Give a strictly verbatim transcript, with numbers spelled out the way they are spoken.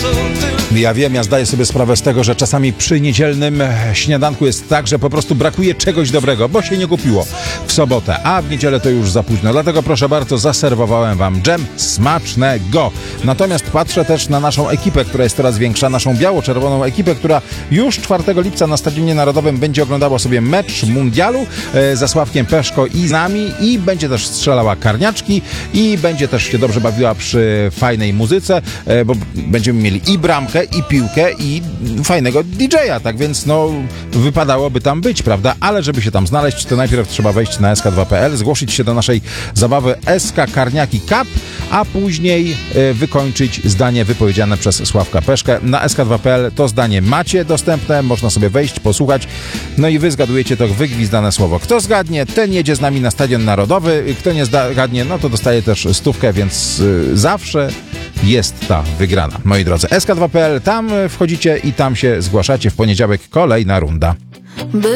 Ja wiem, ja zdaję sobie sprawę z tego, że czasami przy niedzielnym śniadanku jest tak, że po prostu brakuje czegoś dobrego, bo się nie kupiło w sobotę, a w niedzielę to już za późno. Dlatego proszę bardzo, zaserwowałem wam dżem smacznego. Natomiast patrzę też na naszą ekipę, która jest coraz większa, naszą biało-czerwoną ekipę, która już czwartego lipca na Stadionie Narodowym będzie oglądała sobie mecz mundialu e, ze Sławkiem Peszko i z nami i będzie też strzelała karniaczki i będzie też się dobrze bawiła przy fajnej muzyce, e, bo będziemy mieli i bramkę, i piłkę, i fajnego didżeja, tak więc no wypadałoby tam być, prawda? Ale żeby się tam znaleźć, to najpierw trzeba wejść na S K dwa kropka P L, zgłosić się do naszej zabawy S K Karniaki Cup, a później y, wykończyć zdanie wypowiedziane przez Sławka Peszkę. Na S K dwa kropka P L to zdanie macie dostępne, można sobie wejść, posłuchać, no i wy zgadujecie to wygwizdane słowo. Kto zgadnie, ten jedzie z nami na Stadion Narodowy, kto nie zgadnie, no to dostaje też stówkę, więc y, zawsze jest ta wygrana. Moi drodzy, S K dwa kropka P L, tam wchodzicie i tam się zgłaszacie. W poniedziałek kolejna runda.